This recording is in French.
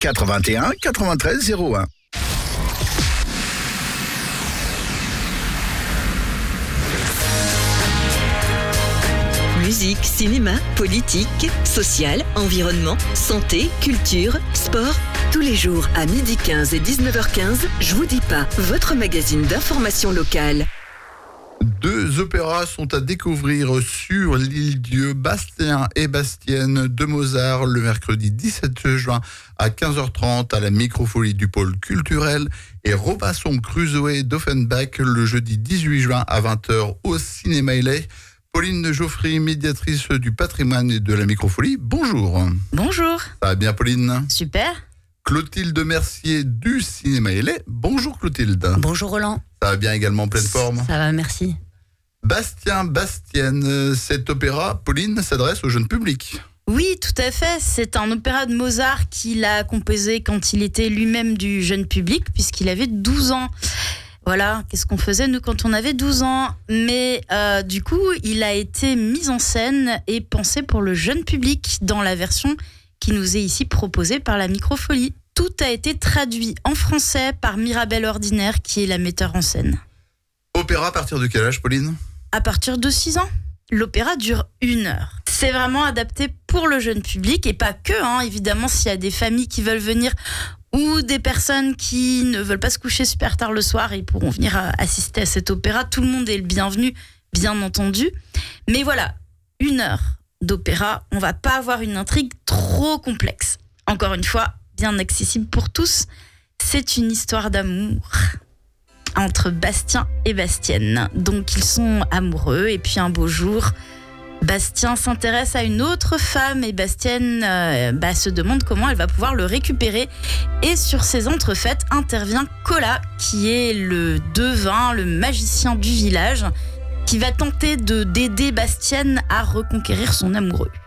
81 93 01. Musique, cinéma, politique, social, environnement, santé, culture, sport. Tous les jours à 12h15 et 19h15, Je vous dis pas, votre magazine d'information locale. 2 opéras sont à découvrir sur l'Île-Dieu, Bastien et Bastienne de Mozart, le mercredi 17 juin à 15h30 à la Microfolie du pôle culturel, et Robinson Crusoe d'Offenbach le jeudi 18 juin à 20h au Cinéma Illet. Pauline Geoffry, médiatrice du patrimoine et de la Microfolie, bonjour. Bonjour. Ça va bien, Pauline? Super. Clotilde Mercier du Cinéma Illet, bonjour Clotilde. Bonjour Roland. Ça va bien également, en pleine forme? Ça va, merci. Bastien, Bastienne, cet opéra, Pauline, s'adresse au jeune public. Oui, tout à fait. C'est un opéra de Mozart qu'il a composé quand il était lui-même du jeune public, puisqu'il avait 12 ans. Voilà, qu'est-ce qu'on faisait nous quand on avait 12 ans. Mais du coup, il a été mis en scène et pensé pour le jeune public dans la version qui nous est ici proposée par la Microfolie. Tout a été traduit en français par Mirabelle Ordinaire, qui est la metteur en scène. Opéra à partir de quel âge, Pauline? À partir de 6 ans. L'opéra dure 1 heure. C'est vraiment adapté pour le jeune public et pas que, évidemment, s'il y a des familles qui veulent venir ou des personnes qui ne veulent pas se coucher super tard le soir, ils pourront venir assister à cet opéra. Tout le monde est le bienvenu, bien entendu. Mais voilà, 1 heure d'opéra, on va pas avoir une intrigue trop complexe. Encore une fois, bien accessible pour tous. C'est une histoire d'amour entre Bastien et Bastienne. Donc ils sont amoureux et puis un beau jour, Bastien s'intéresse à une autre femme et Bastienne se demande comment elle va pouvoir le récupérer. Et sur ces entrefaites intervient Colas, qui est le devin, le magicien du village, qui va tenter d'aider Bastienne à reconquérir son amoureux.